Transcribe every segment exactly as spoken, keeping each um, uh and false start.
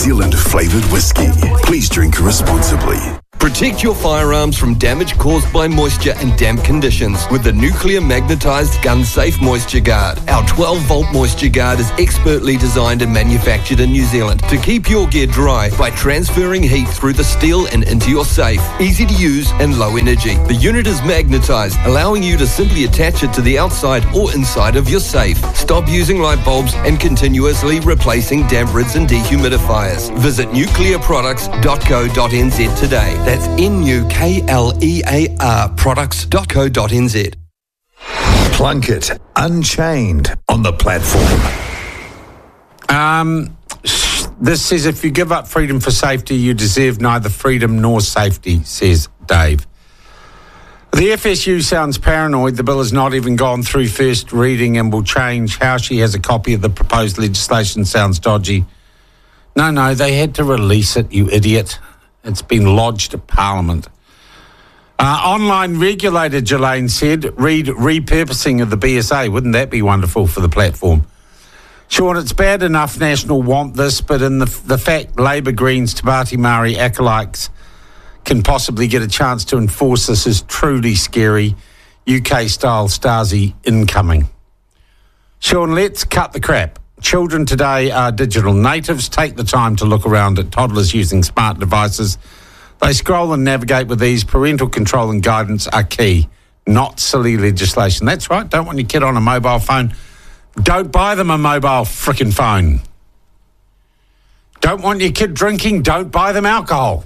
Zealand flavoured whiskey. Please drink responsibly. Protect your firearms from damage caused by moisture and damp conditions with the nuclear magnetised gun safe moisture guard. Our twelve volt moisture guard is expertly designed and manufactured in New Zealand to keep your gear dry by transferring heat through the steel and into your safe. Easy to use and low energy. The unit is magnetised, allowing you to simply attach it to the outside or inside of your safe. Stop using light bulbs and continuously replacing damp rids and dehumidifiers. Visit nuclear products dot co dot n z today. That's N U K L E A R products dot co dot n z. Plunkett Unchained on the platform. Um, this says, if you give up freedom for safety, you deserve neither freedom nor safety, says Dave. The F S U sounds paranoid. The bill has not even gone through first reading and will change. How she has a copy of the proposed legislation sounds dodgy. No, no, they had to release it, you idiot. It's been lodged at Parliament. Uh, online regulator, Jelaine said, read repurposing of the B S A. Wouldn't that be wonderful for the platform? Sean, it's bad enough National want this, but in the the fact Labour, Greens, Tabati Māori acolytes can possibly get a chance to enforce this is truly scary. U K-style Stasi incoming. Sean, let's cut the crap. Children today are digital natives. Take the time to look around at toddlers using smart devices. They scroll and navigate with ease. Parental control and guidance are key, not silly legislation. That's right. Don't want your kid on a mobile phone. Don't buy them a mobile frickin' phone. Don't want your kid drinking. Don't buy them alcohol.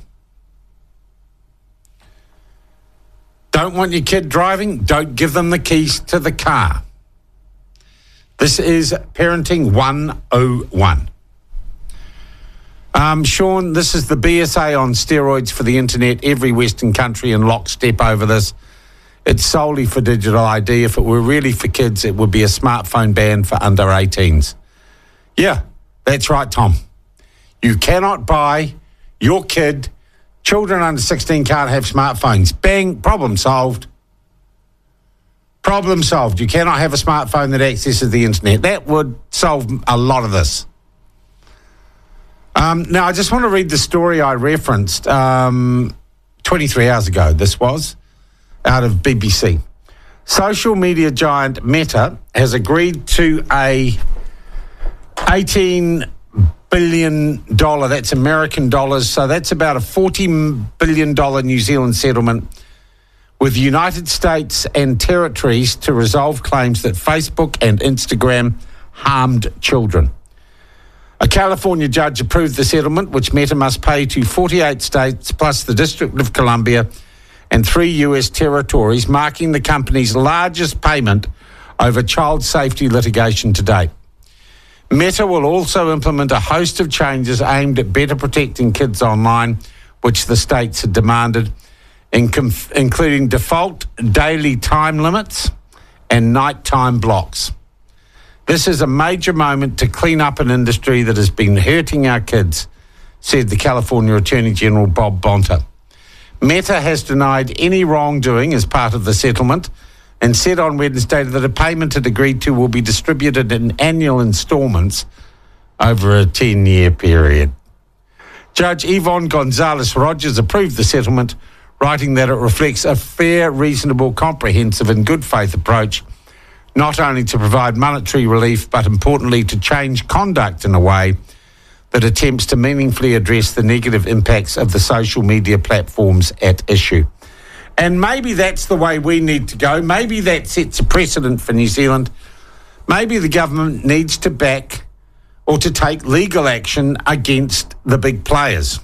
Don't want your kid driving. Don't give them the keys to the car. This is Parenting one oh one. Um, Sean, this is the B S A on steroids for the internet. Every Western country in lockstep over this. It's solely for digital I D. If it were really for kids, it would be a smartphone ban for under eighteens. Yeah, that's right, Tom. You cannot buy your kid. Children under sixteen can't have smartphones. Bang, problem solved. Problem solved. You cannot have a smartphone that accesses the internet. That would solve a lot of this. Um, now, I just want to read the story I referenced um, twenty-three hours ago. This was out of B B C. Social media giant Meta has agreed to a eighteen billion dollars, that's American dollars, so that's about a forty billion dollars New Zealand settlement with the United States and territories to resolve claims that Facebook and Instagram harmed children. A California judge approved the settlement, which Meta must pay to forty-eight states plus the District of Columbia and three U S territories, marking the company's largest payment over child safety litigation to date. Meta will also implement a host of changes aimed at better protecting kids online, which the states had demanded, including default daily time limits and nighttime blocks. This is a major moment to clean up an industry that has been hurting our kids, said the California Attorney General Bob Bonta. Meta has denied any wrongdoing as part of the settlement and said on Wednesday that a payment it agreed to will be distributed in annual instalments over a ten-year period. Judge Yvonne Gonzalez-Rogers approved the settlement, writing that it reflects a fair, reasonable, comprehensive and good faith approach, not only to provide monetary relief, but importantly to change conduct in a way that attempts to meaningfully address the negative impacts of the social media platforms at issue. And maybe that's the way we need to go. Maybe that sets a precedent for New Zealand. Maybe the government needs to back or to take legal action against the big players.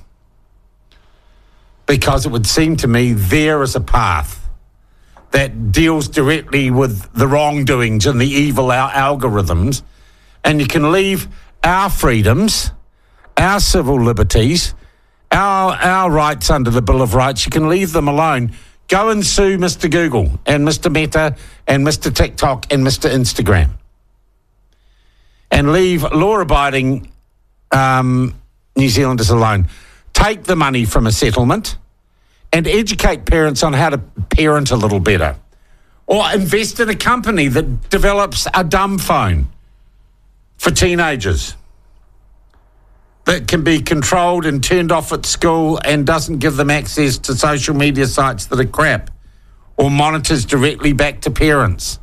Because it would seem to me there is a path that deals directly with the wrongdoings and the evil our algorithms, and you can leave our freedoms, our civil liberties, our our rights under the Bill of Rights, you can leave them alone. Go and sue Mister Google and Mister Meta and Mister TikTok and Mister Instagram. And leave law-abiding um, New Zealanders alone. Take the money from a settlement and educate parents on how to parent a little better. Or invest in a company that develops a dumb phone for teenagers. that can be controlled and turned off at school and doesn't give them access to social media sites that are crap, or monitors directly back to parents.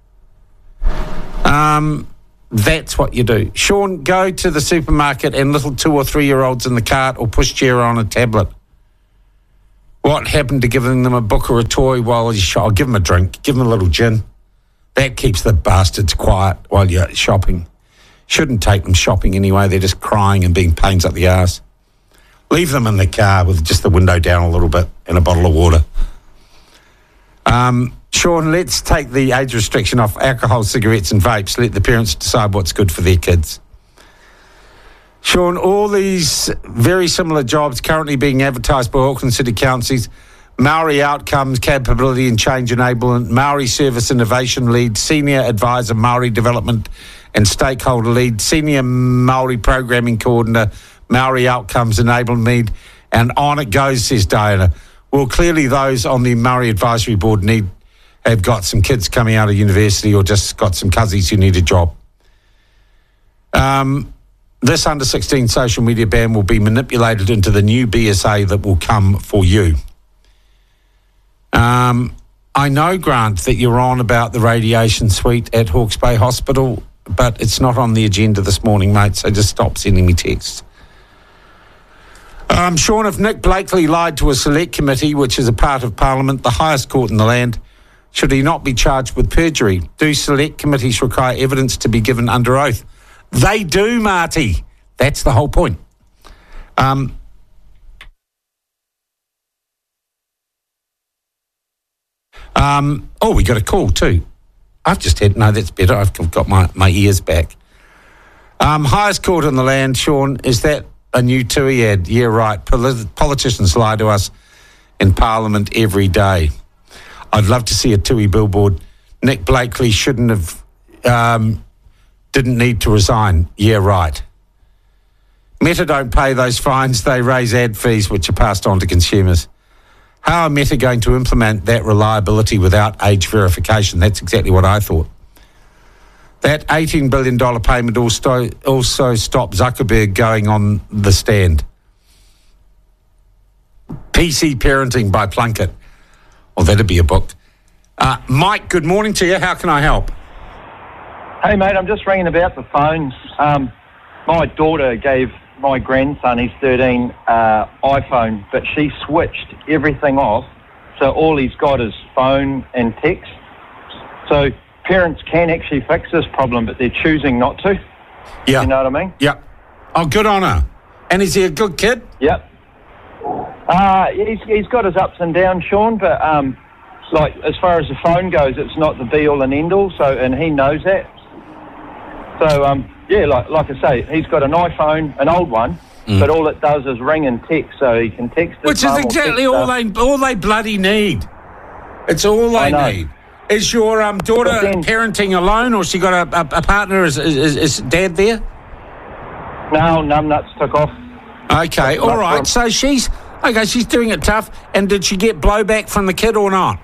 Um, that's what you do. Sean, go to the supermarket and little two or three-year-olds in the cart or pushchair on a tablet. What happened to giving them a book or a toy while you shop? I'll give them a drink, give them a little gin. That keeps the bastards quiet while you're shopping. Shouldn't take them shopping anyway. They're just crying and being pains up the arse. Leave them in the car with just the window down a little bit and a bottle of water. Um, Sean, let's take the age restriction off alcohol, cigarettes and vapes. Let the parents decide what's good for their kids. Sean, all these very similar jobs currently being advertised by Auckland City Councils: Maori Outcomes, Capability and Change Enablement, Maori Service Innovation Lead, Senior Advisor, Maori Development and Stakeholder Lead, Senior Maori Programming Coordinator, Maori Outcomes Enablement Lead, and on it goes, says Diana. Well, clearly those on the Maori Advisory Board need have got some kids coming out of university or just got some cousins who need a job. Um, this under sixteen social media ban will be manipulated into the new B S A that will come for you. Um, I know, Grant, that you're on about the radiation suite at Hawke's Bay Hospital, but it's not on the agenda this morning, mate, so just stop sending me texts. Um, Sean, if Nick Blakely lied to a select committee, which is a part of Parliament, the highest court in the land, should he not be charged with perjury? Do select committees require evidence to be given under oath? They do, Marty. That's the whole point. Um, um, oh, we got a call too. I've just had, no, that's better. I've got my, my ears back. Um, highest court in the land, Sean, is that a new TUI ad? Yeah, right. Polit- politicians lie to us in Parliament every day. I'd love to see a TUI billboard. Nick Blakely shouldn't have, um, didn't need to resign. Yeah, right. Meta don't pay those fines. They raise ad fees, which are passed on to consumers. How are Meta going to implement that reliability without age verification? That's exactly what I thought. That eighteen billion dollars payment also, also stopped Zuckerberg going on the stand. P C Parenting by Plunkett. Well, that'd be a book. Uh, Mike, good morning to you. How can I help? Hey, mate, I'm just ringing about the phones. Um, my daughter gave my grandson, he's thirteen, uh, iPhone, but she switched everything off, so all he's got is phone and text. So parents can actually fix this problem, but they're choosing not to. Yeah. You know what I mean? Yeah. Oh, good on her. And is he a good kid? Yep. Uh, he's, he's got his ups and downs, Sean, but um, like as far as the phone goes, it's not the be-all and end-all, so, and he knows that. So, um, yeah, like like I say, he's got an iPhone, an old one, mm. but all it does is ring and text, so he can text his Which is exactly all they all they bloody need. It's all they need. Is your um, daughter then, parenting alone, or she got a, a, a partner? Is, is is dad there? No, numbnuts took off. Okay, all right. So she's okay. She's doing it tough. And did she get blowback from the kid or not?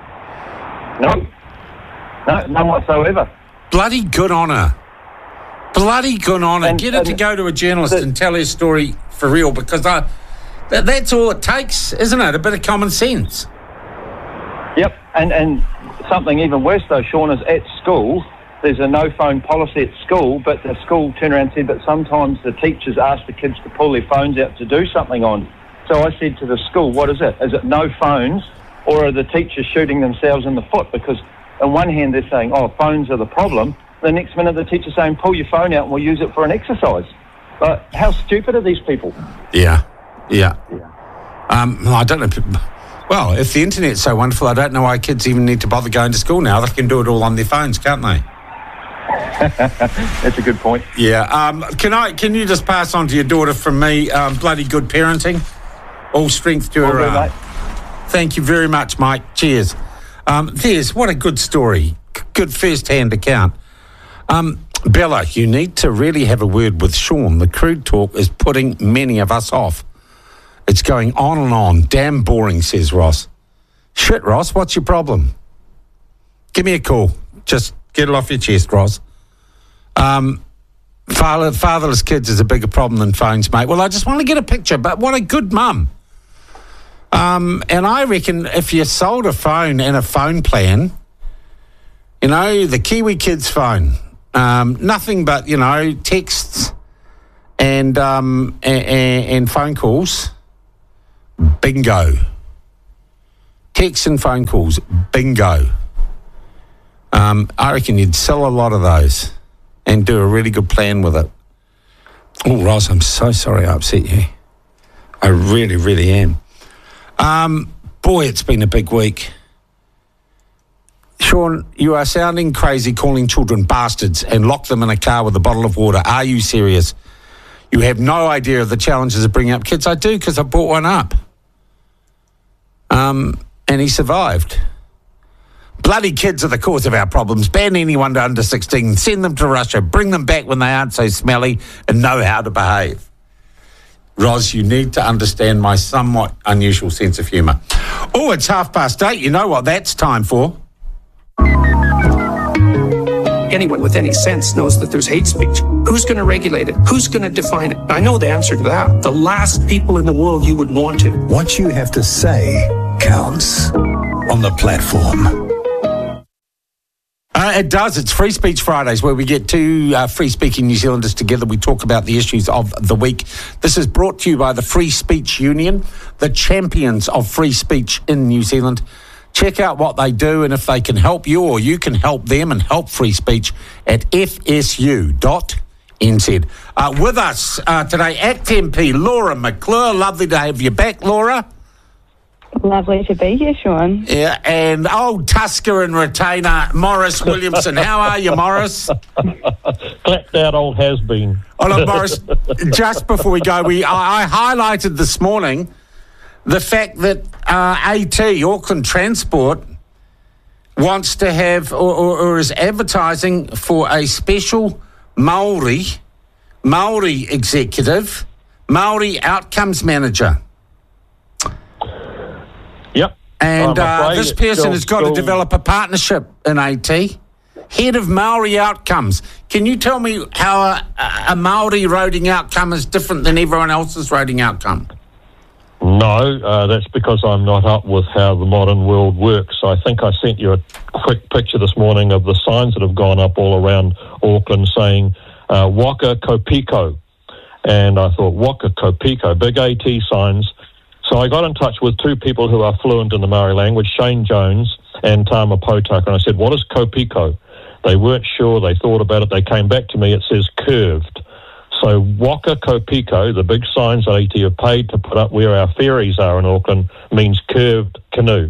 No, no, none whatsoever. Bloody good on her. Bloody good on her. And, Get her and to go to a journalist the, and tell her story for real, because I, that, that's all it takes, isn't it? A bit of common sense. Yep, and and something even worse though, Sean, is at school. There's a no phone policy at school, but the school turned around and said, but sometimes the teachers ask the kids to pull their phones out to do something on. So I said to the school, what is it? Is it no phones, or are the teachers shooting themselves in the foot? Because on one hand they're saying, oh, phones are the problem. The next minute the teacher's saying, pull your phone out and we'll use it for an exercise. But how stupid are these people? Yeah, yeah. yeah. Um, I don't know. Well, if the internet's so wonderful, I don't know why kids even need to bother going to school now. They can do it all on their phones, can't they? That's a good point. Yeah. Um, can I? Can you just pass on to your daughter from me, um, bloody good parenting? All strength to her arm. Thank you very much, Mike. Cheers. Um, there's, what a good story. Good first-hand account. Um, Bella, you need to really have a word with Sean. The crude talk is putting many of us off. It's going on and on. Damn boring, says Ross. Shit, Ross, what's your problem? Give me a call. Just get it off your chest, Ross. Um, Father, fatherless kids is a bigger problem than phones, mate. Well, I just want to get a picture, but what a good mum. Um, and I reckon if you sold a phone and a phone plan, you know, the Kiwi Kids phone, um, nothing but, you know, texts and, um, and, and phone calls, bingo. Texts and phone calls, bingo. Um, I reckon you'd sell a lot of those and do a really good plan with it. Oh, Ross, I'm so sorry I upset you. I really, really am. Um, boy, it's been a big week. Sean, you are sounding crazy calling children bastards and lock them in a car with a bottle of water. Are you serious? You have no idea of the challenges of bringing up kids. I do, because I brought one up. Um, and he survived. Bloody kids are the cause of our problems. Ban anyone to under sixteen. Send them to Russia. Bring them back when they aren't so smelly and know how to behave. Ros, you need to understand my somewhat unusual sense of humour. Oh, it's half past eight. You know what that's time for? Anyone with any sense knows that there's hate speech. Who's going to regulate it? Who's going to define it? I know the answer to that. The last people in the world you would want to. What you have to say counts on the platform. Uh, it does. It's Free Speech Fridays, where we get two uh, free-speaking New Zealanders together. We talk about the issues of the week. This is brought to you by the Free Speech Union, the champions of free speech in New Zealand. Check out what they do, and if they can help you or you can help them and help free speech at f s u dot n z. Uh, with us uh, today at Tempe, Laura McClure. Lovely to have you back, Laura. Lovely to be here, Sean. Yeah, and old Tusker and retainer Morris Williamson. How are you, Morris? Clapped out old has-been. Oh, look, Morris, just before we go, we I, I highlighted this morning the fact that uh, A T, Auckland Transport, wants to have or, or, or is advertising for a special Maori, Maori executive, Maori outcomes manager. Yep. And uh, this person still, has got still... to develop a partnership in A T. Head of Maori outcomes. Can you tell me how a, a Maori roading outcome is different than everyone else's roading outcome? No, uh, that's because I'm not up with how the modern world works. I think I sent you a quick picture this morning of the signs that have gone up all around Auckland saying uh, Waka Kopiko. And I thought, Waka Kopiko, big A T signs. So I got in touch with two people who are fluent in the Maori language, Shane Jones and Tama Potaka, and I said, what is Kopiko? They weren't sure. They thought about it. They came back to me. It says curved. So Waka Kopiko, the big signs that A T have paid to put up where our ferries are in Auckland, means curved canoe.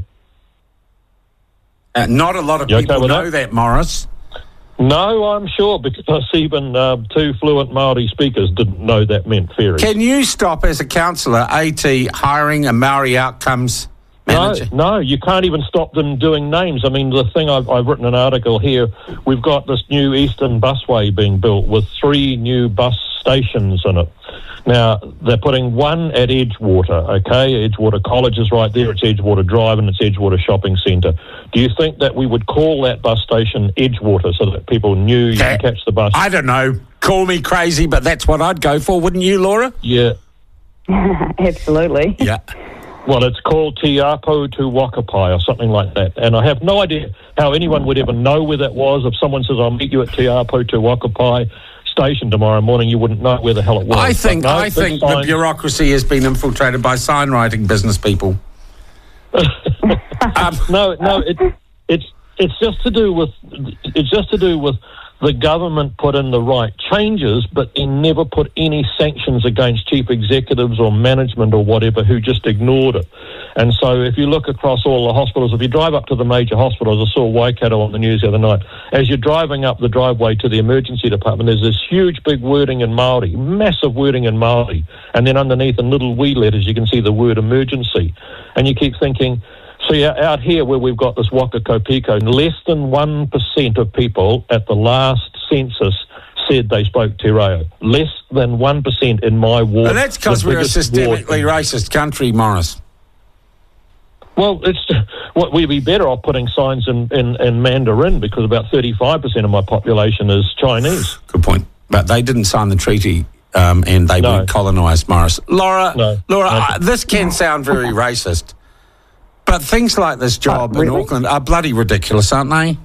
Uh, not a lot of you people okay know that? that, Morris. No, I'm sure, because even uh, two fluent Maori speakers didn't know that meant ferries. Can you stop, as a councillor, A T hiring a Maori outcomes manager? No, no, you can't even stop them doing names. I mean, the thing, I've, I've written an article here, we've got this new Eastern Busway being built with three new bus stations in it. Now, they're putting one at Edgewater, okay? Edgewater College is right there, it's Edgewater Drive and it's Edgewater Shopping Centre. Do you think that we would call that bus station Edgewater so that people knew you That, could catch the bus? I don't know. Call me crazy, but that's what I'd go for, wouldn't you, Laura? Yeah. Absolutely. Yeah. Well, it's called Te Apo to Wakapai or something like that. And I have no idea how anyone would ever know where that was. If someone says, I'll meet you at Te Apo to Wakapai station tomorrow morning, you wouldn't know where the hell it was. I think no, I think the bureaucracy has been infiltrated by sign writing business people. um, no, no, it, it's it's just to do with it's just to do with the government put in the right changes, but they never put any sanctions against chief executives or management or whatever who just ignored it. And so if you look across all the hospitals, if you drive up to the major hospitals, I saw Waikato on the news the other night, as you're driving up the driveway to the emergency department, there's this huge big wording in Māori, massive wording in Māori, and then underneath in little wee letters you can see the word emergency. And you keep thinking, see, out here where we've got this Waka Kopiko, less than one percent of people at the last census said they spoke Te Reo. Less than one percent in my ward. and that's because we're a systemically racist country, Morris. Well, it's what we'd be better off putting signs in, in, in Mandarin, because about thirty-five percent of my population is Chinese. Good point. but they didn't sign the treaty um, and they No. weren't colonised, Morris. Laura, No. Laura, No. I, this can sound very racist, but things like this job Oh, really? in Auckland are bloody ridiculous, aren't they?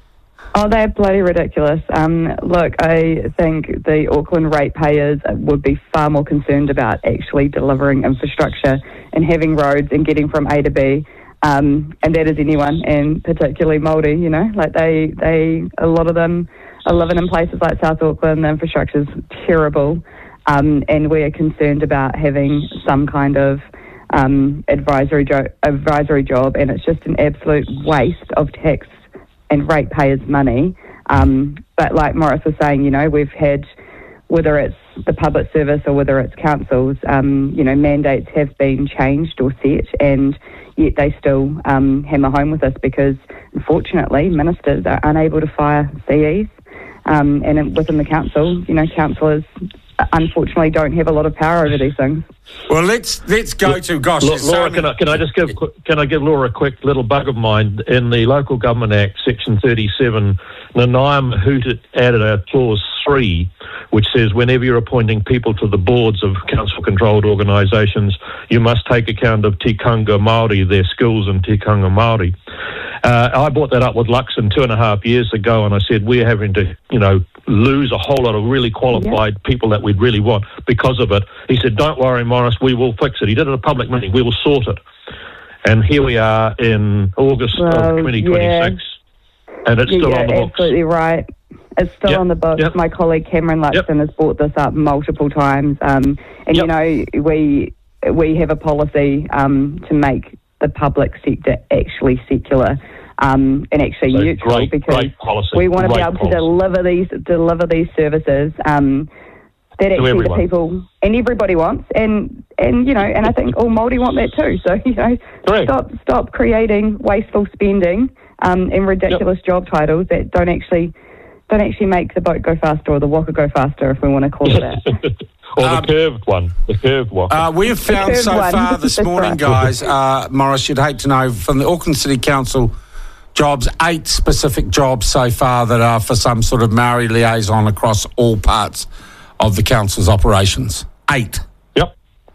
Oh, they're bloody ridiculous. Um, look, I think the Auckland ratepayers would be far more concerned about actually delivering infrastructure and having roads and getting from A to B. Um, and that is anyone, and particularly Māori, you know, like they, they, a lot of them are living in places like South Auckland. The infrastructure's terrible. Um, and we're concerned about having some kind of um, advisory, jo- advisory job, and it's just an absolute waste of tax and ratepayers' money. Um, but like Morris was saying, you know, we've had, whether it's the public service or whether it's councils, um, you know, mandates have been changed or set, and yet they still um, hammer home with us because, unfortunately, ministers are unable to fire C Es. Um, and within the council, you know, councillors unfortunately don't have a lot of power over these things. Well, let's let's go to gosh. La- there's so Laura, many- can I, can I just give qu- can I give Laura a quick little bug of mine? In the Local Government Act, Section thirty-seven, Nanaia Mahuta added a clause three, which says whenever you're appointing people to the boards of council-controlled organisations, you must take account of tikanga Māori, their skills in tikanga Māori. Uh, I brought that up with Luxon two and a half years ago, and I said we're having to, you know, lose a whole lot of really qualified yeah. people that we'd really want because of it. He said, don't worry, Morris, we will fix it. He did it at a public meeting, we will sort it. And here we are in August well, of twenty twenty-six, yeah. and it's yeah, still yeah, on the books. Absolutely right. It's still yep. on the books. Yep. My colleague Cameron Luxon yep. has brought this up multiple times. Um, and, yep. you know, we we have a policy um, to make the public sector actually secular. Um, and actually so neutral great, because great policy, we want to be able policy. to deliver these deliver these services um, that actually the people and everybody wants, and and you know, and I think all Māori want that too. So you know, Correct. stop stop creating wasteful spending um, and ridiculous yep. job titles that don't actually don't actually make the boat go faster or the waka go faster, if we want to call it that. Or um, the curved one, the curved one. Uh, we've found so one. far this morning, right. guys, uh, Morris, you'd hate to know, from the Auckland City Council jobs, eight specific jobs so far that are for some sort of Maori liaison across all parts of the council's operations. Eight. Yep.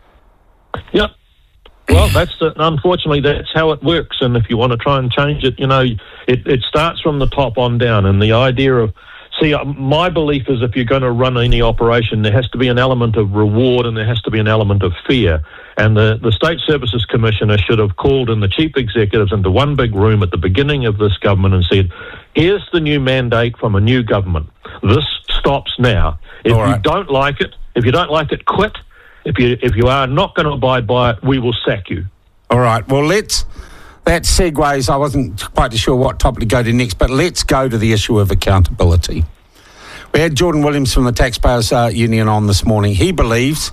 Yep. Well, that's the, unfortunately that's how it works, and if you want to try and change it, you know, it, it starts from the top on down, and the idea of See, my belief is if you're going to run any operation, there has to be an element of reward and there has to be an element of fear. And the, the State Services Commissioner should have called in the chief executives into one big room at the beginning of this government and said, here's the new mandate from a new government. This stops now. If All right. you don't like it, if you don't like it, quit. If you, if you are not going to abide by it, we will sack you. All right. Well, let's... That segues, I wasn't quite sure what topic to go to next, but let's go to the issue of accountability. We had Jordan Williams from the Taxpayers uh, Union on this morning. He believes,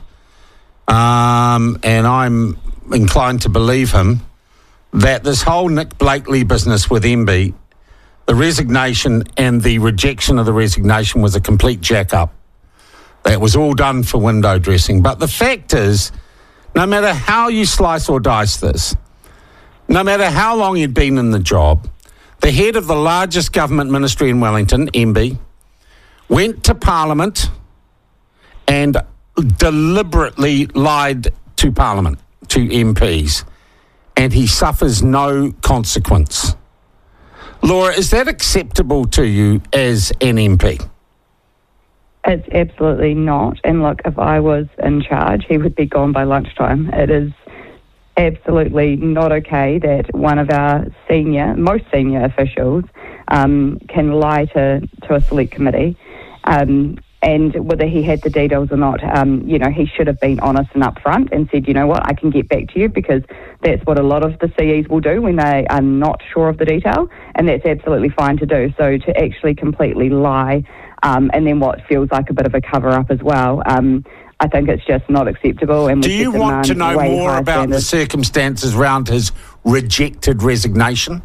um, and I'm inclined to believe him, that this whole Nick Blakely business with M B, the resignation and the rejection of the resignation was a complete jack-up. That was all done for window dressing. But the fact is, no matter how you slice or dice this, no matter how long you'd been in the job, the head of the largest government ministry in Wellington, M B, went to Parliament and deliberately lied to Parliament, to M Ps, and he suffers no consequence. Laura, is that acceptable to you as an M P? It's absolutely not. And look, if I was in charge, he would be gone by lunchtime. It is absolutely not okay that one of our senior, most senior officials um, can lie to, to a select committee. Um, and whether he had the details or not, um, you know, he should have been honest and upfront and said, you know what, I can get back to you, because that's what a lot of the C Es will do when they are not sure of the detail, and that's absolutely fine to do. So to actually completely lie um, and then what feels like a bit of a cover-up as well, um, I think it's just not acceptable. And do you want to know more about standards. the circumstances around his rejected resignation?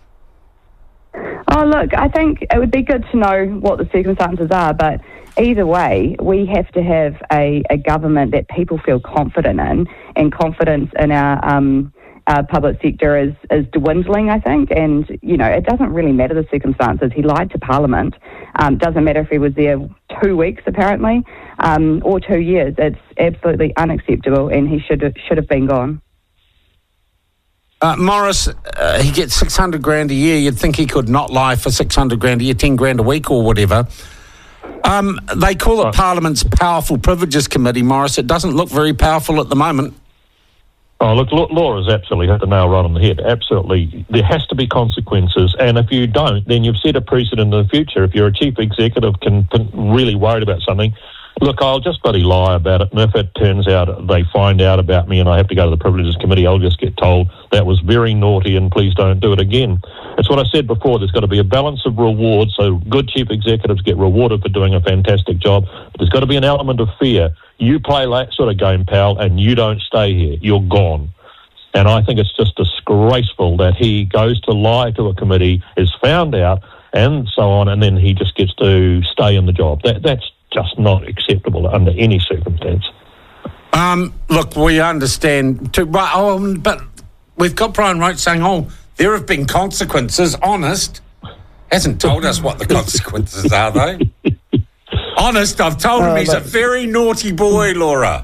Oh, look, I think it would be good to know what the circumstances are, but either way, we have to have a, a government that people feel confident in, and confidence in our um, uh, public sector is, is dwindling, I think. And, you know, it doesn't really matter the circumstances. He lied to Parliament. Um, doesn't matter if he was there two weeks, apparently, um, or two years. It's absolutely unacceptable, and he should have, should have been gone. Uh, Morris, uh, he gets six hundred grand a year. You'd think he could not lie for six hundred grand a year, ten grand a week or whatever. Um, they call it Parliament's Powerful Privileges Committee, Morris. It doesn't look very powerful at the moment. Oh, look, Laura's absolutely hit the nail right on the head. Absolutely. There has to be consequences, and if you don't, then you've set a precedent in the future. If you're a chief executive can, can really worried about something, look, I'll just bloody lie about it, and if it turns out they find out about me and I have to go to the Privileges Committee, I'll just get told that was very naughty and please don't do it again. It's what I said before, there's got to be a balance of rewards, so good chief executives get rewarded for doing a fantastic job, but there's got to be an element of fear. You play that sort of game, pal, and you don't stay here. You're gone. And I think it's just disgraceful that he goes to lie to a committee, is found out, and so on, and then he just gets to stay in the job. That That's just not acceptable under any circumstance. Um, look, we understand, too, but, oh, but we've got Brian Roach saying, oh, there have been consequences. Honest. Hasn't told us what the consequences are, though. Honest, I've told him oh, he's a very naughty boy, Laura.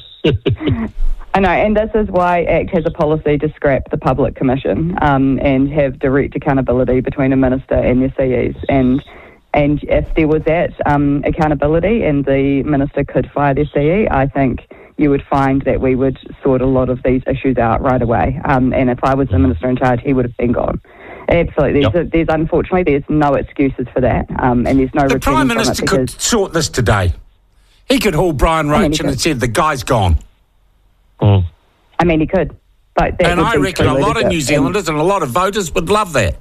I know, and this is why ACT has a policy to scrap the Public Commission um, and have direct accountability between a minister and their C Es. And and if there was that um, accountability and the minister could fire their C E, I think you would find that we would sort a lot of these issues out right away. Um, and if I was the minister in charge, he would have been gone. Absolutely. There's, yep. there's unfortunately, there's no excuses for that, um, and there's no. The Prime Minister could sort this today. He could haul Brian Roach I mean, and have said the guy's gone. Mm. I mean, he could, but that and I reckon a lot of New Zealanders and, and a lot of voters would love that.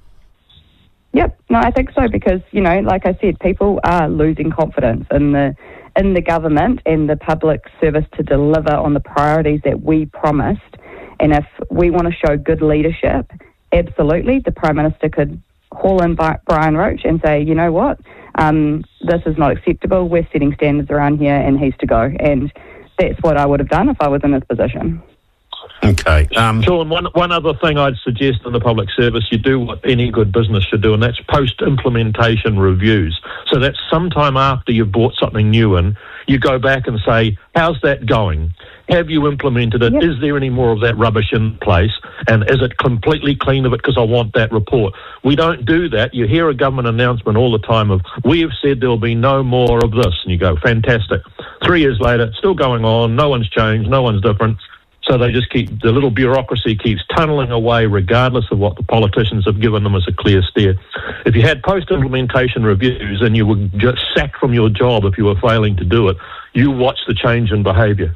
Yep, no, I think so because you know, like I said, people are losing confidence in the in the government and the public service to deliver on the priorities that we promised. And if we want to show good leadership, absolutely, the Prime Minister could haul in Brian Roach and say, you know what, um, this is not acceptable, we're setting standards around here and he's to go. And that's what I would have done if I was in his position. Okay. Um, Sean, one, one other thing I'd suggest in the public service, you do what any good business should do, and that's post-implementation reviews. So that's sometime after you've brought something new in, you go back and say, how's that going? Have you implemented it? Yep. Is there any more of that rubbish in place? And is it completely clean of it because I want that report? We don't do that. You hear a government announcement all the time of, we have said there will be no more of this. And you go, fantastic. Three years later, it's still going on. No one's changed. No one's different. So they just keep, the little bureaucracy keeps tunneling away regardless of what the politicians have given them as a clear steer. If you had post-implementation reviews and you were just sacked from your job if you were failing to do it, you watch the change in behaviour.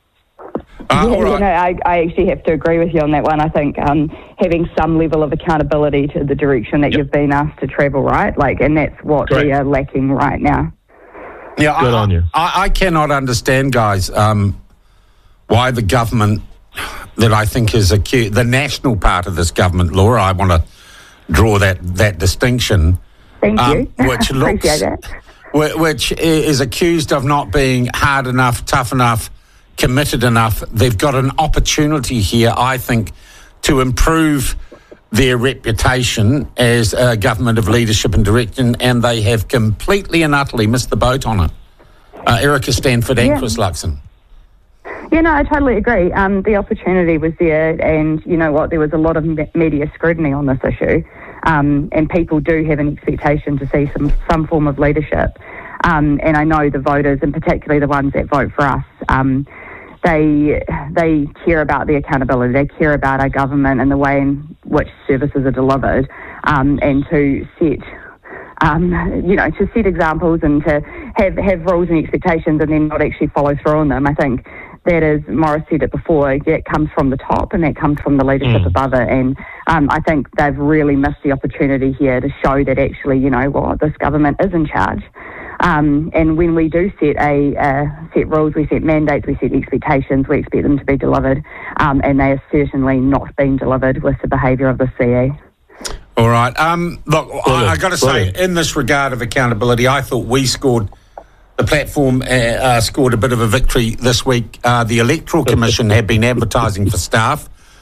Uh, yeah, all right. you know, I, I actually have to agree with you on that one. I think um, having some level of accountability to the direction that yep. you've been asked to travel, right? Like, and that's what Correct. we are lacking right now. Yeah, Good I, on you. I, I cannot understand, guys, um, why the government that I think is accused, the national part of this government, Laura, I want to draw that, that distinction. Thank um, you. Which looks, Appreciate it. Which is accused of not being hard enough, tough enough, committed enough. They've got an opportunity here, I think, to improve their reputation as a government of leadership and direction, and they have completely and utterly missed the boat on it. Uh, Erica Stanford and yeah. Chris Luxon. Yeah, no, I totally agree. Um, the opportunity was there, and you know what, there was a lot of me- media scrutiny on this issue, um, and people do have an expectation to see some, some form of leadership. Um, and I know the voters, and particularly the ones that vote for us, um, they they care about the accountability, they care about our government and the way in which services are delivered, um, and to set Um, you know, to set examples and to have, have rules and expectations and then not actually follow through on them. I think that is, Morris said it before, it comes from the top and that comes from the leadership mm. above it. And um, I think they've really missed the opportunity here to show that actually, you know what, this government is in charge. Um, and when we do set a uh, set rules, we set mandates, we set expectations, we expect them to be delivered. Um, and they are certainly not being delivered with the behaviour of the C E. All right. Um, look, I, I got to say, in this regard of accountability, I thought we scored, the platform uh, uh, scored a bit of a victory this week. Uh, the Electoral Commission have been advertising for staff.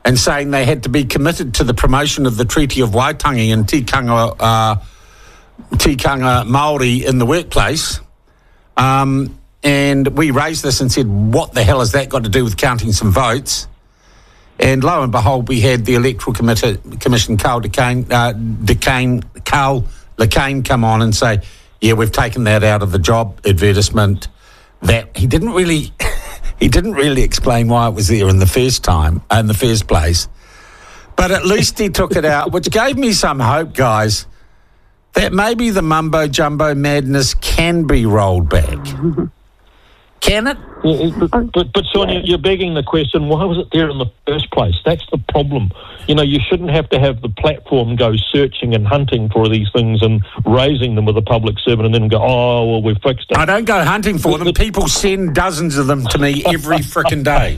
and saying they had to be committed to the promotion of the Treaty of Waitangi and tikanga, uh, tikanga Māori in the workplace. Um, and we raised this and said, what the hell has that got to do with counting some votes? And lo and behold, we had the Electoral Committee, Commission, Carl DeCane, uh, DeCane, Carl LeCane come on and say, yeah, we've taken that out of the job advertisement. That he didn't really, he didn't really explain why it was there in the first time, in the first place. But at least he took it out, which gave me some hope, guys, that maybe the mumbo jumbo madness can be rolled back. Can it? Yeah, but, but, but Sean, you're begging the question, why was it there in the first place? That's the problem. You know, you shouldn't have to have the platform go searching and hunting for these things and raising them with a public servant and then go, oh, well, we've fixed it. I don't go hunting for them. People send dozens of them to me every frickin' day.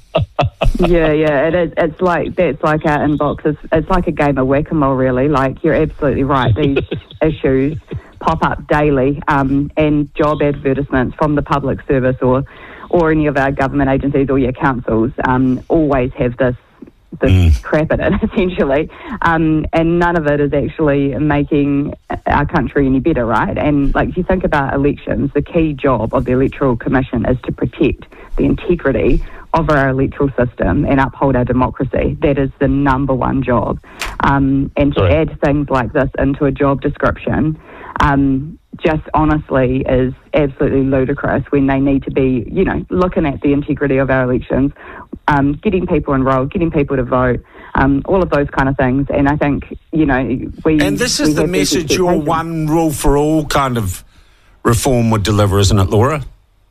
Yeah, yeah, it is. It's like, that's like our inbox. It's, it's like a game of whack-a-mole, really. Like, you're absolutely right. These issues pop up daily, um, and job advertisements from the public service or or any of our government agencies or your councils um, always have this this mm. crap in it, essentially, um, and none of it is actually making our country any better, right? And like, if you think about elections, the key job of the Electoral Commission is to protect the integrity of our electoral system and uphold our democracy. That is the number one job. Um, and to Sorry. add things like this into a job description um, just honestly is absolutely ludicrous when they need to be, you know, looking at the integrity of our elections, um, getting people enrolled, getting people to vote, um, all of those kind of things. And I think, you know, we... And this is the message your one rule for all kind of reform would deliver, isn't it, Laura?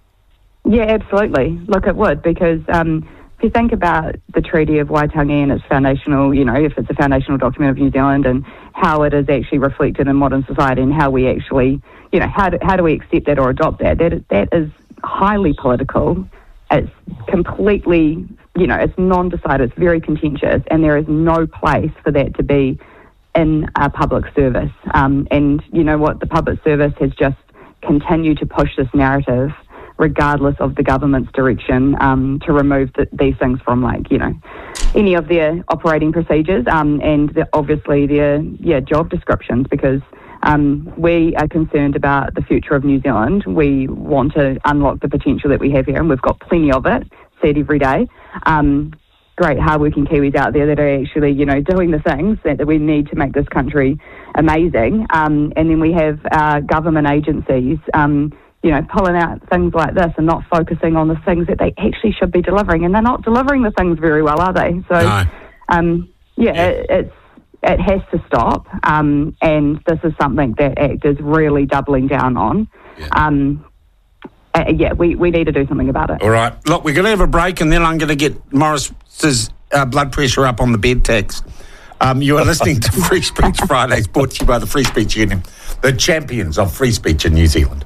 Yeah, absolutely. Look, it would, because um, if you think about the Treaty of Waitangi and its foundational, you know, if it's a foundational document of New Zealand and how it is actually reflected in modern society and how we actually, you know, how do, how do we accept that or adopt that? That that is highly political. It's completely, you know, it's non-decided, it's very contentious, and there is no place for that to be in a public service. Um, and you know what? The public service has just continued to push this narrative regardless of the government's direction, um, to remove the, these things from, like, you know, any of their operating procedures um, and the, obviously their yeah job descriptions, because um, we are concerned about the future of New Zealand. We want to unlock the potential that we have here, and we've got plenty of it, see it every day. Um, great hardworking Kiwis out there that are actually, you know, doing the things that, that we need to make this country amazing. Um, and then we have our government agencies, um, you know, pulling out things like this and not focusing on the things that they actually should be delivering. And they're not delivering the things very well, are they? So, no. um, yeah, yeah. It, it's, it has to stop. Um, and this is something that ACT is really doubling down on. Yeah. Um, uh, yeah, we, we need to do something about it. All right. Look, we're going to have a break, and then I'm going to get Morris's uh, blood pressure up on the bed tax. Um, you are listening to Free Speech Fridays, brought to you by the Free Speech Union, the champions of free speech in New Zealand.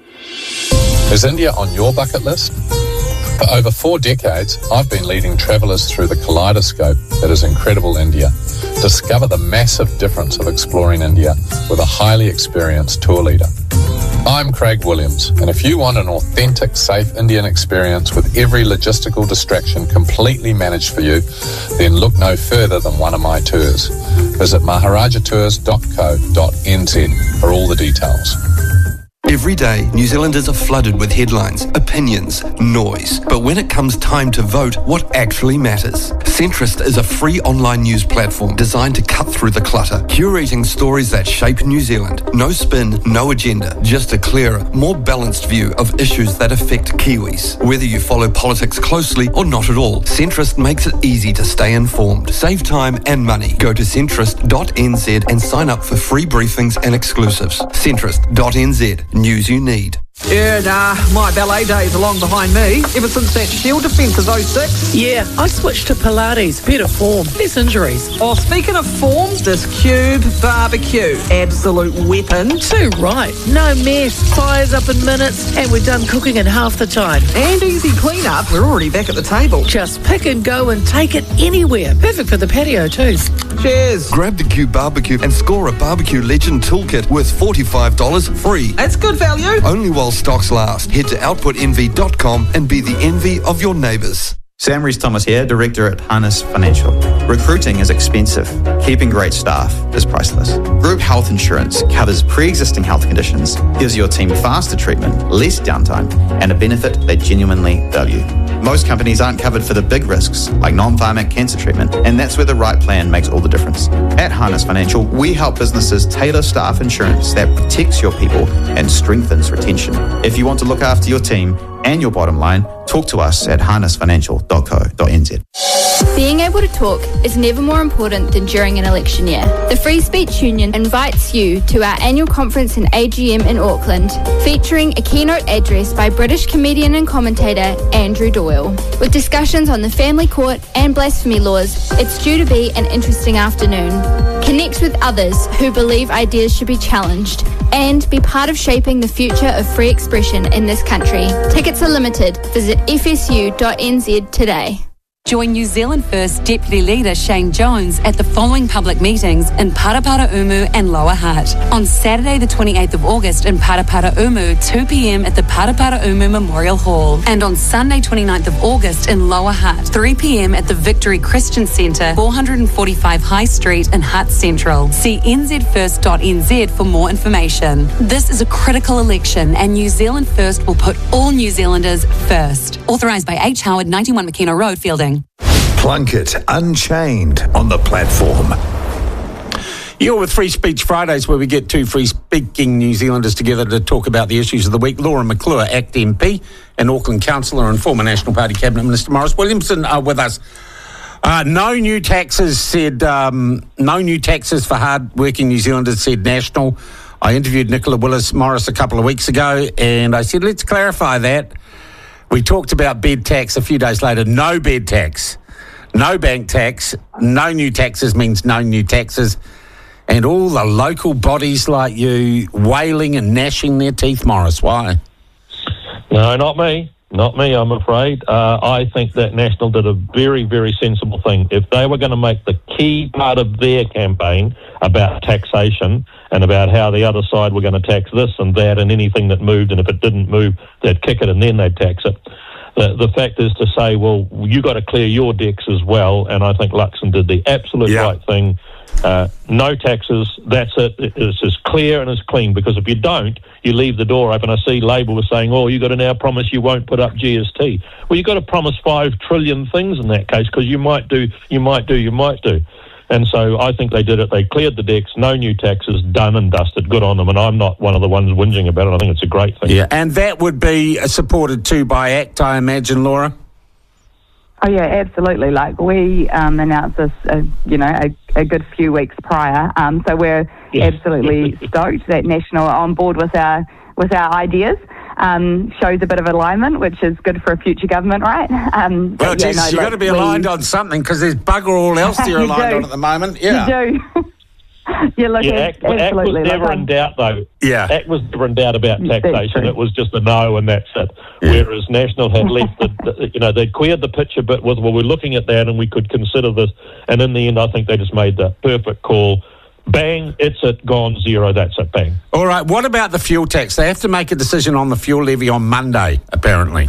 Is India on your bucket list? For over four decades, I've been leading travellers through the kaleidoscope that is incredible India. Discover the massive difference of exploring India with a highly experienced tour leader. I'm Craig Williams, and if you want an authentic, safe Indian experience with every logistical distraction completely managed for you, then look no further than one of my tours. Visit maharaja tours dot co dot n z for all the details. Every day, New Zealanders are flooded with headlines, opinions, noise. But when it comes time to vote, what actually matters? Centrist is a free online news platform designed to cut through the clutter, curating stories that shape New Zealand. No spin, no agenda, just a clearer, more balanced view of issues that affect Kiwis. Whether you follow politics closely or not at all, Centrist makes it easy to stay informed. Save time and money. Go to centrist dot n z and sign up for free briefings and exclusives. centrist dot n z. News you need. Yeah, nah, my ballet days are long behind me. Ever since that Shield defence of oh six. Yeah, I switched to Pilates. Better form, less injuries. Oh, speaking of form, this Cube barbecue. Absolute weapon. Too right. No mess. Fires up in minutes, and we're done cooking in half the time. And easy clean-up. We're already back at the table. Just pick and go and take it anywhere. Perfect for the patio too. Cheers. Grab the Cube barbecue and score a Barbecue Legend toolkit worth forty-five dollars free. That's good value. Only while stocks last. Head to output envy dot com and be the envy of your neighbours. Sam Rees-Thomas here, Director at Harness Financial. Recruiting is expensive. Keeping great staff is priceless. Group health insurance covers pre-existing health conditions, gives your team faster treatment, less downtime, and a benefit they genuinely value. Most companies aren't covered for the big risks, like non-pharmac cancer treatment, and that's where the right plan makes all the difference. At Harness Financial, we help businesses tailor staff insurance that protects your people and strengthens retention. If you want to look after your team and your bottom line, talk to us at harness financial dot co dot n z. Being able to talk is never more important than during an election year. The Free Speech Union invites you to our annual conference and A G M in Auckland, featuring a keynote address by British comedian and commentator Andrew Doyle. With discussions on the family court and blasphemy laws, it's due to be an interesting afternoon. Connect with others who believe ideas should be challenged and be part of shaping the future of free expression in this country. Tickets are limited. Visit f s u dot n z today. Join New Zealand First Deputy Leader Shane Jones at the following public meetings in Paraparaumu and Lower Hutt. On Saturday the twenty-eighth of August in Paraparaumu, two p.m. at the Paraparaumu Memorial Hall. And on Sunday twenty-ninth of August in Lower Hutt, three p.m. at the Victory Christian Centre, four forty-five High Street in Hutt Central. See n z first dot n z for more information. This is a critical election and New Zealand First will put all New Zealanders first. Authorised by H. Howard, ninety-one McKenna Road, Fielding. Plunkett Unchained on the platform. You're with Free Speech Fridays, where we get two free-speaking New Zealanders together to talk about the issues of the week. Laura McClure, ACT M P and Auckland Councillor and former National Party Cabinet Minister Maurice Williamson are with us. Uh, no new taxes, said, um, no new taxes for hard-working New Zealanders, said National. I interviewed Nicola Willis Morris a couple of weeks ago, and I said, let's clarify that. We talked about bed tax a few days later. No bed tax, no bank tax, no new taxes means no new taxes. And all the local bodies like you wailing and gnashing their teeth, Morris. Why? No, not me. Not me, I'm afraid. Uh, I think that National did a very, very sensible thing. If they were going to make the key part of their campaign about taxation and about how the other side were going to tax this and that and anything that moved, and if it didn't move, they'd kick it and then they'd tax it. The, the fact is to say, well, you got to clear your decks as well, and I think Luxon did the absolute yeah. right thing. Uh, no taxes, that's it. It's as clear and as clean, because if you don't, you leave the door open. I see Labour was saying, oh, you've got to now promise you won't put up G S T. Well, you've got to promise five trillion things in that case, because you might do, you might do, you might do. And so I think they did it. They cleared the decks, no new taxes, done and dusted. Good on them. And I'm not one of the ones whinging about it. I think it's a great thing. Yeah, and that would be supported too by ACT, I imagine, Laura? Oh, yeah, absolutely. Like, we um, announced this, uh, you know, a, a good few weeks prior. Um, so we're yeah. absolutely stoked that National are on board with our with our ideas. Um, shows a bit of alignment, which is good for a future government, right? Um, well, geez, yeah, no, you've got to be aligned we, on something, because there's bugger all else you're aligned do. on at the moment. Yeah. You do. Yeah, look, yeah, Act, Act was never in doubt, though. Yeah. Act was never in doubt about taxation. It was just a no, and that's it. Yeah. Whereas National had left the, the, you know, they'd cleared the pitch a bit with, well, we're looking at that and we could consider this. And in the end, I think they just made the perfect call. Bang, it's it, gone, zero, that's it, bang. All right, what about the fuel tax? They have to make a decision on the fuel levy on Monday, apparently.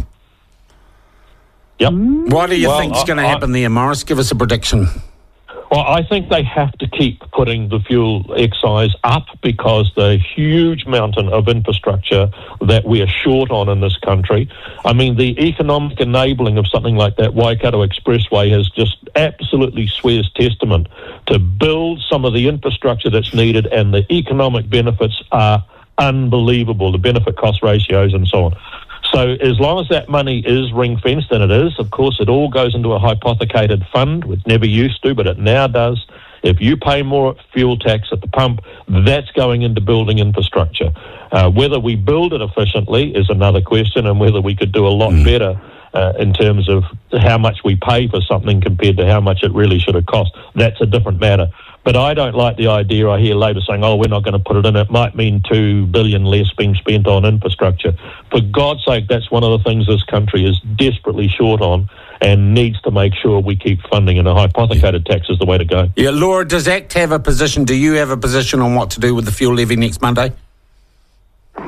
Yep. What do you well, think is going to I, happen there, Morris? Give us a prediction. Well, I think they have to keep putting the fuel excise up, because the huge mountain of infrastructure that we are short on in this country. I mean, the economic enabling of something like that Waikato Expressway has just absolutely swears testament to build some of the infrastructure that's needed, and the economic benefits are unbelievable, the benefit cost ratios and so on. So as long as that money is ring-fenced, and it is, of course, it all goes into a hypothecated fund, which never used to, but it now does. If you pay more fuel tax at the pump, that's going into building infrastructure. Uh, whether we build it efficiently is another question, and whether we could do a lot better uh, in terms of how much we pay for something compared to how much it really should have cost. That's a different matter. But I don't like the idea. I hear Labor saying, oh, we're not going to put it in. It might mean two billion dollars less being spent on infrastructure. For God's sake, that's one of the things this country is desperately short on and needs to make sure we keep funding, and a hypothecated tax is the way to go. Yeah, Laura, does ACT have a position? Do you have a position on what to do with the fuel levy next Monday?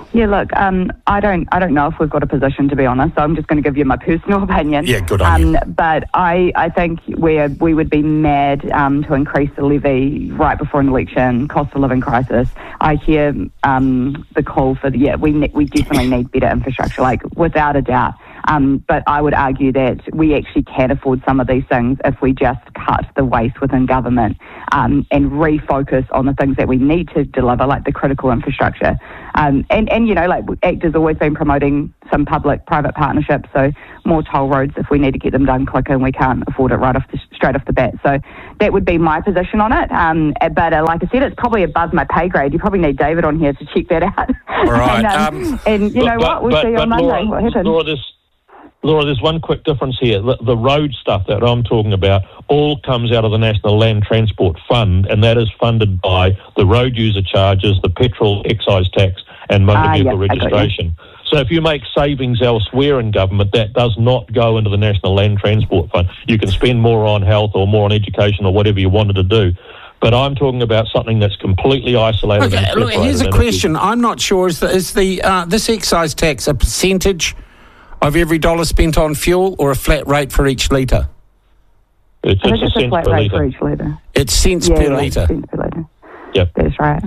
Yeah, look, um, I don't, I don't know if we've got a position, to be honest. So I'm just going to give you my personal opinion. Yeah, good on um, you. But I, I think we we would be mad um, to increase the levy right before an election, cost of living crisis. I hear um, the call for the, yeah, we ne- we definitely need better infrastructure, like without a doubt. Um, but I would argue that we actually can afford some of these things if we just cut the waste within government um, and refocus on the things that we need to deliver, like the critical infrastructure. Um, and, and, you know, like ACT has always been promoting some public-private partnerships, so more toll roads if we need to get them done quicker and we can't afford it right off the, straight off the bat. So that would be my position on it. Um, but uh, like I said, it's probably above my pay grade. You probably need David on here to check that out. All right. and, um, um, and you know but, what? We'll but, see but on Monday Laura, what happens. Laura, this, Laura, there's one quick difference here. The, the road stuff that I'm talking about all comes out of the National Land Transport Fund, and that is funded by the road user charges, the petrol excise tax, and motor Ah, vehicle yeah, I got you. registration. So if you make savings elsewhere in government, that does not go into the National Land Transport Fund. You can spend more on health or more on education or whatever you wanted to do. But I'm talking about something that's completely isolated. Okay, and look, here's a separated. question. I'm not sure. Is the, is the uh, this excise tax a percentage of every dollar spent on fuel or a flat rate for each litre? It's, I it's think a it's a cent flat per rate litre. for each litre. It's cents Yeah, per yeah, litre. cents per litre. Yep. That's right.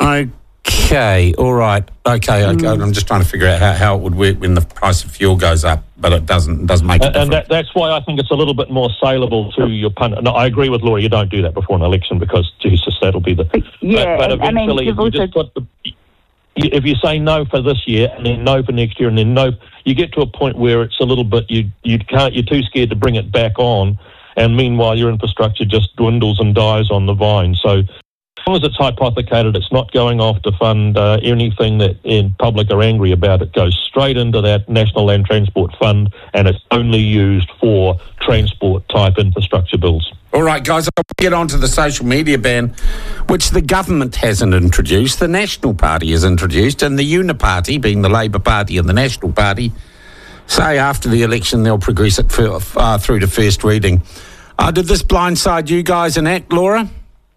Okay, all right. Okay, okay. Mm. I'm just trying to figure out how, how it would work when the price of fuel goes up, but it doesn't it doesn't make a And, difference. and that, that's why I think it's a little bit more saleable to your pundit. No, I agree with Laura. You don't do that before an election because, Jesus, that'll be the. Yeah, but, but and, I mean, eventually, you've if you just put the, if you say no for this year and then no for next year and then no, you get to a point where it's a little bit you you can't. You're too scared to bring it back on, and meanwhile your infrastructure just dwindles and dies on the vine. So. As long as it's hypothecated, it's not going off to fund uh, anything that in public are angry about. It goes straight into that National Land Transport Fund, and it's only used for transport-type infrastructure bills. All right, guys, I'll get on to the social media ban, which the government hasn't introduced. The National Party has introduced, and the Uniparty, being the Labour Party and the National Party, say after the election they'll progress it for, uh, through to first reading. Uh, did this blindside you guys in ACT, Laura?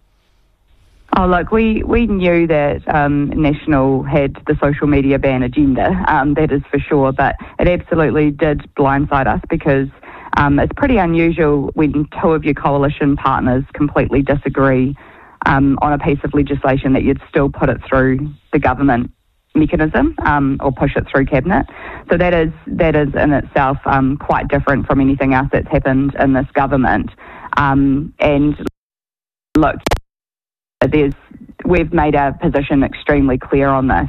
Oh, look, we, we knew that um, National had the social media ban agenda, um, that is for sure, but it absolutely did blindside us because um, it's pretty unusual when two of your coalition partners completely disagree um, on a piece of legislation that you'd still put it through the government mechanism um, or push it through cabinet. So that is that is in itself um, quite different from anything else that's happened in this government. Um, and look, There's, we've made our position extremely clear on this,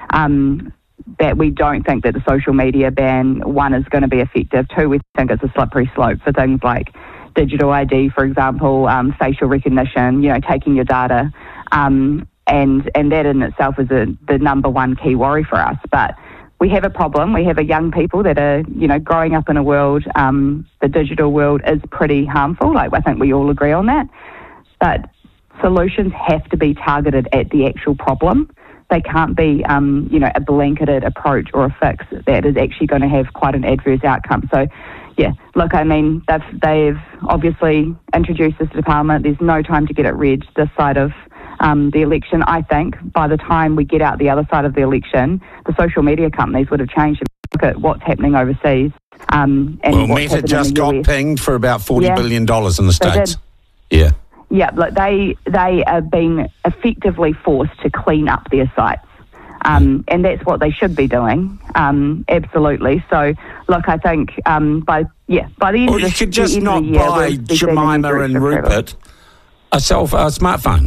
um, that we don't think that the social media ban, one, is going to be effective. Two, we think it's a slippery slope for things like digital I D, for example, um, facial recognition, you know, taking your data. Um, and, and that in itself is a, the number one key worry for us. But we have a problem. We have a young people that are, you know, growing up in a world, um, the digital world is pretty harmful. Like, I think we all agree on that. But solutions have to be targeted at the actual problem. They can't be, um, you know, a blanketed approach or a fix that is actually going to have quite an adverse outcome. So, yeah, look, I mean, they've, they've obviously introduced this to Parliament. There's no time to get it read this side of um, the election. I think by the time we get out the other side of the election, the social media companies would have changed. Look at what's happening overseas. Um, and well, what's Meta just got U S. pinged for about forty Yeah, billion dollars in the they States. did. Yeah. Yeah, look, they they have been effectively forced to clean up their sites, um, and that's what they should be doing. Um, absolutely. So, look, I think um, by yeah by the end Or of you this, could the just end of not the year, buy we'll be seeing a Jemima new and director of travel. Rupert a self a smartphone.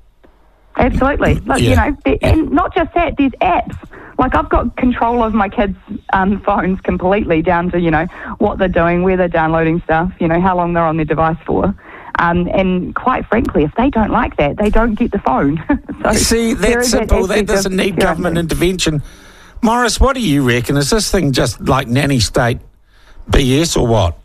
Absolutely. Look, Yeah. you know, there- and not just that, there's apps. Like, I've got control of my kids' um, phones completely down to, you know, what they're doing, where they're downloading stuff, you know, how long they're on their device for. Um, and quite frankly, if they don't like that, they don't get the phone. so See, there that's is that simple. That aspect doesn't of need government security. intervention. Morris, what do you reckon? Is this thing just like nanny state B S or what?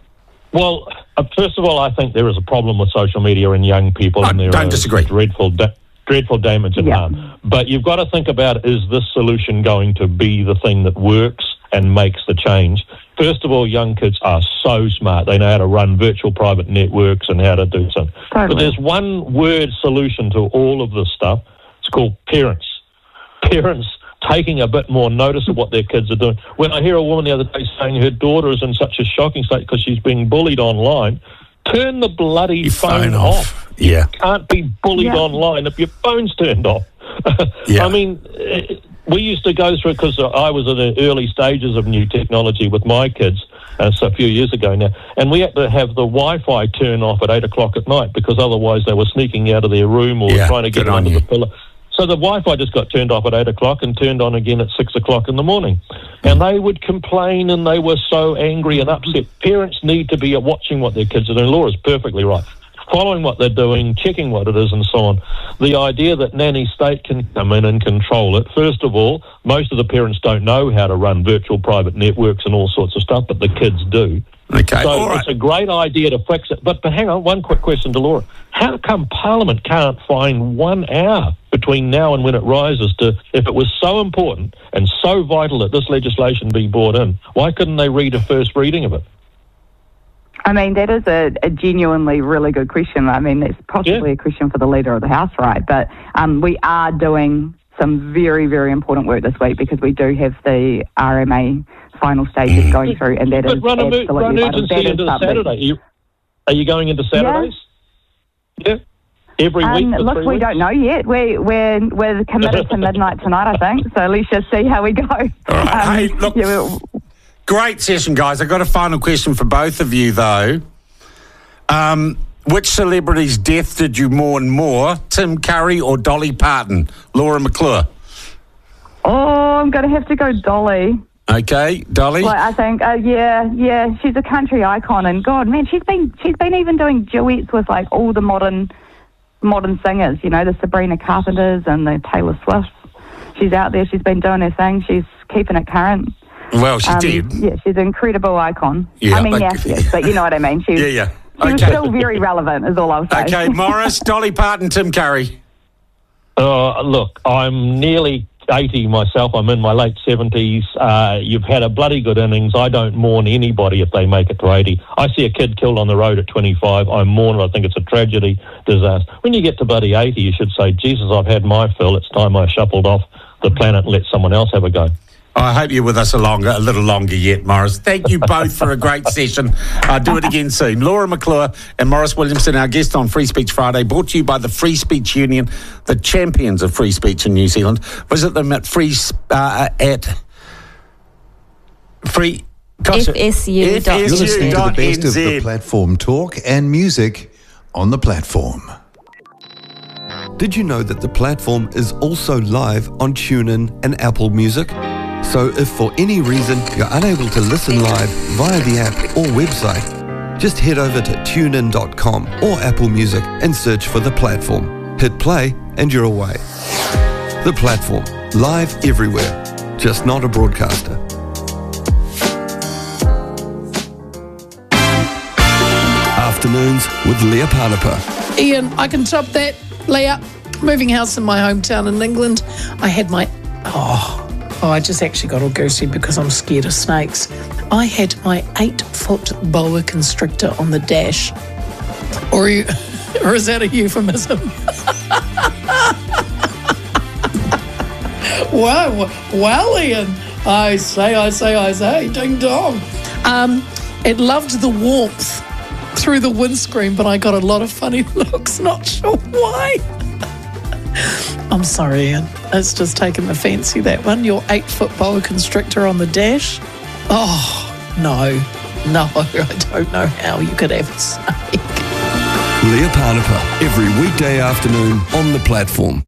Well, uh, first of all, I think there is a problem with social media and young people, I and there don't are disagree. dreadful, da- dreadful damage and Yeah. harm. But you've got to think about: is this solution going to be the thing that works and makes the change? First of all, young kids are so smart; they know how to run virtual private networks and how to do something. Totally. But there's one word solution to all of this stuff. It's called parents. Parents taking a bit more notice of what their kids are doing. When I hear a woman the other day saying her daughter is in such a shocking state because she's being bullied online, turn the bloody Your phone, phone off. off. Yeah. You can't be bullied Yeah. online if your phone's turned off. Yeah. I mean, eh, we used to go through, because I was in the early stages of new technology with my kids, uh, so a few years ago now, and we had to have the Wi-Fi turn off at eight o'clock at night because otherwise they were sneaking out of their room or Yeah, trying to get good on under you. the pillow. So the Wi-Fi just got turned off at eight o'clock and turned on again at six o'clock in the morning. And they would complain and they were so angry and upset. Parents need to be watching what their kids are doing. Laura's perfectly right. Following what they're doing, checking what it is and so on. The idea that nanny state can come in and control it, first of all, most of the parents don't know how to run virtual private networks and all sorts of stuff, but the kids do. Okay, So all right. it's a great idea to fix it. But, but hang on, one quick question to Laura. How come Parliament can't find one hour between now and when it rises to, if it was so important and so vital that this legislation be brought in, why couldn't they read a first reading of it? I mean, that is a, a genuinely really good question. I mean, it's possibly Yeah. a question for the Leader of the House, right? But um, we are doing some very, very important work this week because we do have the R M A final stages going through, and that But is run, a, absolutely run vital. urgency That is into something. Saturday. Are you, are you going into Saturdays? Yeah. Every week Um, for look, three we weeks? don't know yet. We, we're we're committed to midnight tonight, I think. So let's just see how we go. All right. Um, Hey, look, yeah, we'll- great session, guys. I've got a final question for both of you, though. Um, which celebrity's death did you mourn more, Tim Curry or Dolly Parton? Laura McClure. oh, I'm going to have to go Dolly. Okay, Dolly? Like, I think, uh, yeah, yeah, she's a country icon, and God, man, she's been she's been even doing duets with like all the modern modern singers, you know, the Sabrina Carpenters and the Taylor Swifts. She's out there. She's been doing her thing. She's keeping it current. Well, she Um, did. Yeah, she's an incredible icon. Yeah, I mean, like- yes, yes, but you know what I mean. She's, Yeah, yeah. She was Okay. still very relevant, is all I'll say. Okay, Morris, Dolly Parton, Tim Curry. Uh, look, I'm nearly eighty myself. I'm in my late seventies. Uh, you've had a bloody good innings. I don't mourn anybody if they make it to eighty. I see a kid killed on the road at twenty-five. I mourn it. I think it's a tragedy, disaster. When you get to bloody eighty, you should say, Jesus, I've had my fill. It's time I shuffled off the planet and let someone else have a go. I hope you're with us a longer, a little longer yet, Morris. Thank you both for a great session. Uh, do it again soon. Laura McClure and Morris Williamson, our guest on Free Speech Friday, brought to you by the Free Speech Union, the champions of free speech in New Zealand. Visit them at free uh, at free F S U dot F S U N Z. You're listening to the dot best of N Z. the platform talk and music on the platform. Did you know that the platform is also live on TuneIn and Apple Music? So if for any reason you're unable to listen live via the app or website, just head over to tune in dot com or Apple Music and search for the platform. Hit play and you're away. The platform, live everywhere, just not a broadcaster. Afternoons with Leah Panapa. Ian, I can top that. Leah, moving house in my hometown in England. I had my... Oh, oh, I just actually got all goosey because I'm scared of snakes. I had my eight-foot boa constrictor on the dash. Or, you, or is that a euphemism? Wow, well, Ian. I say, I say, I say, ding dong. Um, it loved the warmth through the windscreen, but I got a lot of funny looks, not sure why. I'm sorry, Ian. It's just taken the fancy, that one. Your eight-foot boa constrictor on the dash. Oh, no. No, I don't know how you could have a snake. Leah Panapa, every weekday afternoon on the platform.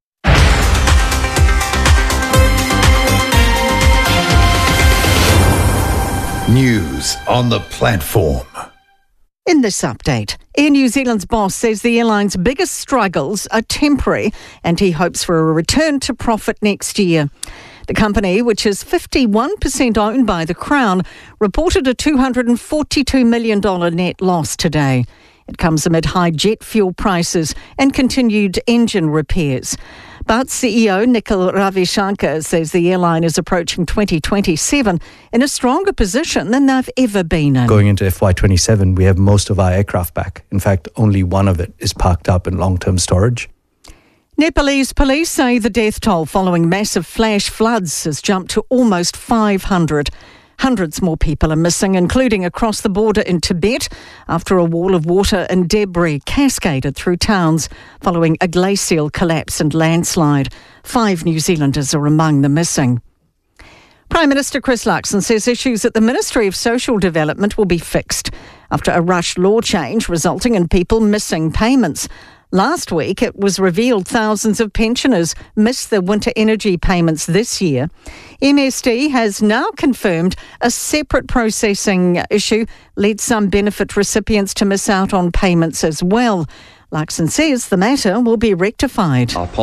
News on the platform. In this update, Air New Zealand's boss says the airline's biggest struggles are temporary and he hopes for a return to profit next year. The company, which is fifty-one percent owned by the Crown, reported a two hundred forty-two million dollars net loss today. It comes amid high jet fuel prices and continued engine repairs. But C E O Nikhil Ravishankar says the airline is approaching twenty twenty-seven in a stronger position than they've ever been in. Going into F Y twenty-seven, we have most of our aircraft back. In fact, only one of it is parked up in long-term storage. Nepalese police say the death toll following massive flash floods has jumped to almost five hundred. Hundreds more people are missing, including across the border in Tibet, after a wall of water and debris cascaded through towns following a glacial collapse and landslide. Five New Zealanders are among the missing. Prime Minister Chris Luxon says issues at the Ministry of Social Development will be fixed after a rushed law change resulting in people missing payments. Last week, it was revealed thousands of pensioners missed their winter energy payments this year. M S D has now confirmed a separate processing issue led some benefit recipients to miss out on payments as well. Luxon says the matter will be rectified. Our